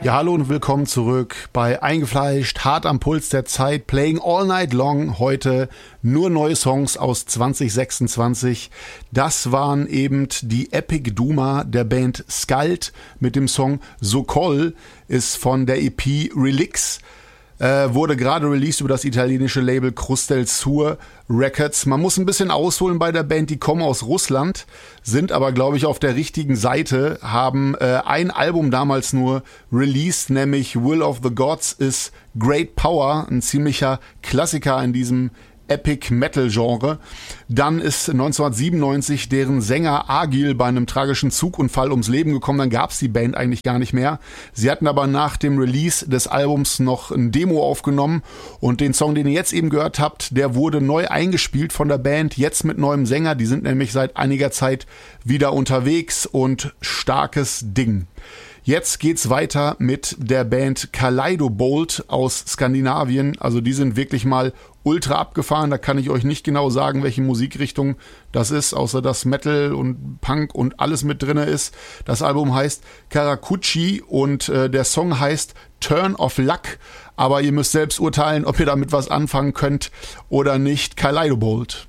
Ja, hallo und willkommen zurück bei Eingefleischt, hart am Puls der Zeit, playing all night long. Heute nur neue Songs aus 2026. Das waren eben die Epic Duma der Band Skald mit dem Song Sokol, ist von der EP Relix. Wurde gerade released über das italienische Label Crustel Sur Records. Man muss ein bisschen ausholen bei der Band, die kommen aus Russland, sind aber, glaube ich, auf der richtigen Seite, haben ein Album damals nur released, nämlich Will of the Gods is Great Power, ein ziemlicher Klassiker in diesem Epic Metal Genre. Dann ist 1997 deren Sänger Agil bei einem tragischen Zugunfall ums Leben gekommen. Dann gab es die Band eigentlich gar nicht mehr. Sie hatten aber nach dem Release des Albums noch ein Demo aufgenommen und den Song, den ihr jetzt eben gehört habt, der wurde neu eingespielt von der Band, jetzt mit neuem Sänger. Die sind nämlich seit einiger Zeit wieder unterwegs und starkes Ding. Jetzt geht's weiter mit der Band Kaleidobolt aus Skandinavien. Also die sind wirklich mal ultra abgefahren. Da kann ich euch nicht genau sagen, welche Musikrichtung das ist, außer dass Metal und Punk und alles mit drinne ist. Das Album heißt Karakuchi und der Song heißt Turn of Luck. Aber ihr müsst selbst urteilen, ob ihr damit was anfangen könnt oder nicht. Kaleidobolt.